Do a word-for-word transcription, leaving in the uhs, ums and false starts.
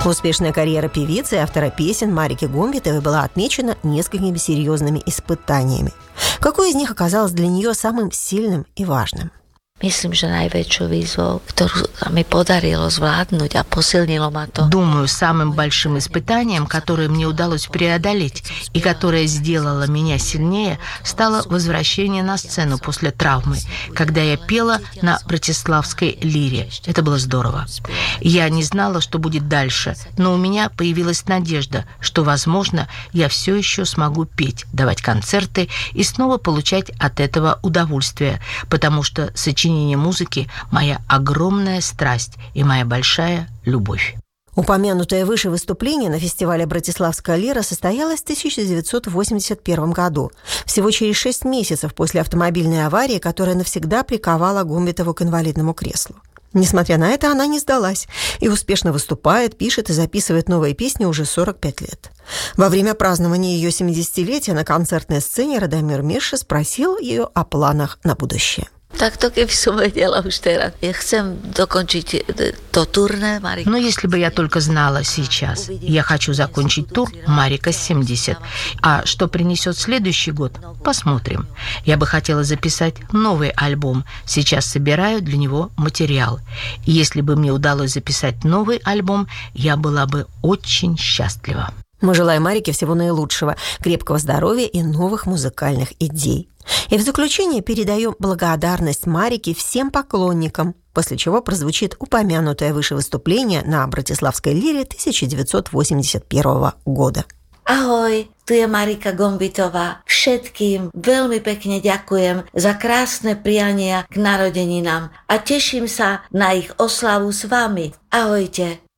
Успешная карьера певицы и автора песен Марики Гомбитовой была отмечена несколькими серьезными испытаниями. Какое из них оказалось для нее самым сильным и важным? Myslím, že najväčšou výzvou, ktorú mi podarilo zvládnuť a posilnilo ma to. Думаю, самым большим испытанием, которое мне удалось преодолеть и которое сделало меня сильнее, стало возвращение на сцену после травмы, когда я пела на Братиславской лире. Это было здорово. Я не знала, что будет дальше, но у меня появилась надежда, что, возможно, я все еще смогу петь, давать концерты и снова получать от этого удовольствие, потому что сочинение музыки – моя огромная страсть и моя большая любовь. Упомянутое выше выступление на фестивале «Братиславская лира» состоялось в тысяча девятьсот восемьдесят первом году, всего через шесть месяцев после автомобильной аварии, которая навсегда приковала Гомбитову к инвалидному креслу. Несмотря на это, она не сдалась и успешно выступает, пишет и записывает новые песни уже сорок пять лет. Во время празднования ее семидесятилетия на концертной сцене Радомир Мирша спросил ее о планах на будущее. Tak to keby som vedela už teraz. Ja chcem dokončiť to turné Марика. Но если бы я только знала сейчас, я хочу закончить тур «Марика семьдесят». А что принесет следующий год, посмотрим. Я бы хотела записать новый альбом. Сейчас собираю для него материал. И если бы мне удалось записать новый альбом, я была бы очень счастлива. Мы желаем Марике всего наилучшего, крепкого здоровья и новых музыкальных идей. И в заключение передаем благодарность Марике всем поклонникам, после чего прозвучит упомянутое выше выступление на Братиславской лире тысяча девятьсот восемьдесят первого года. Ahoj, tu je Marika Gombitová. Všetkým veľmi pekne ďakujem za krásne priania k narodeninám a teším sa na ich oslavu s vami. Ahojte.